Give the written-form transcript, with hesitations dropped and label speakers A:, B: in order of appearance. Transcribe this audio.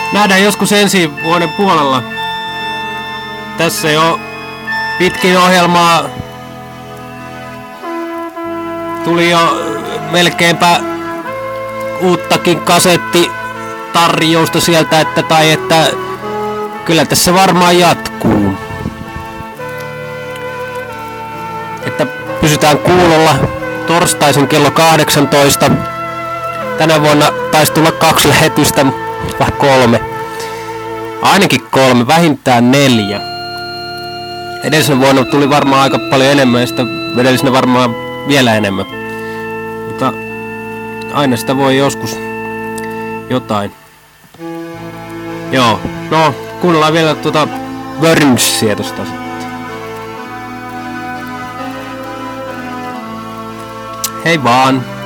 A: Nähdään joskus ensi vuoden puolella. Tässä jo pitkin ohjelmaa tuli jo melkeinpä uuttakin kasettitarjousta sieltä, että kyllä tässä varmaan jatkuu. Että pysytään kuulolla torstaisin kello 18. Tänä vuonna taisi tulla 2 lähetystä, vai 3. Ainakin 3, vähintään 4. Edellisenä vuonna tuli varmaan aika paljon enemmän ja sitä edellisenä varmaan vielä enemmän. Mutta aina sitä voi joskus jotain. Joo, no kuunnellaan vielä Wörnsiä tosta sitten. Hei vaan!